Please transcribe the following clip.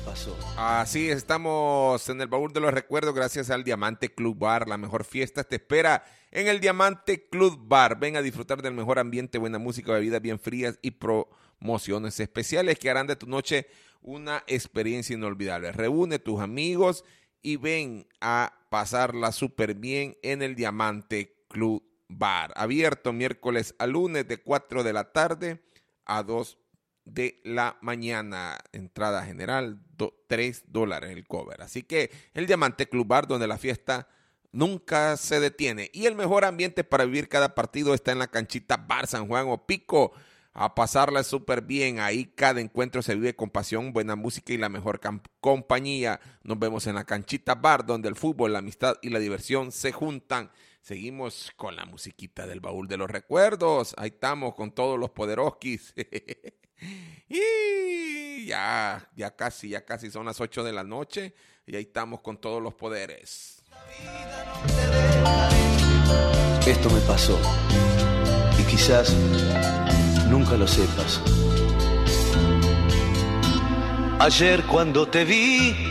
pasó. Así estamos en el baúl de los recuerdos gracias al Diamante Club Bar. La mejor fiesta te espera en el Diamante Club Bar. Ven a disfrutar del mejor ambiente, buena música, bebidas bien frías y promociones especiales que harán de tu noche una experiencia inolvidable. Reúne tus amigos y ven a pasarla súper bien en el Diamante Club Bar. Abierto miércoles a lunes de 4 de la tarde a 2 de la mañana. Entrada general, $3 el cover. Así que el Diamante Club Bar, donde la fiesta nunca se detiene. Y el mejor ambiente para vivir cada partido está en la canchita Bar San Juan o Pico. A pasarla súper bien. Ahí cada encuentro se vive con pasión, buena música y la mejor compañía. Nos vemos en la canchita Bar, donde el fútbol, la amistad y la diversión se juntan. Seguimos con la musiquita del baúl de los recuerdos. Ahí estamos con todos los poderoskis. Y ya casi son las 8 de la noche. Y ahí estamos con todos los poderes. Esto me pasó. Y quizás nunca lo sepas. Ayer cuando te vi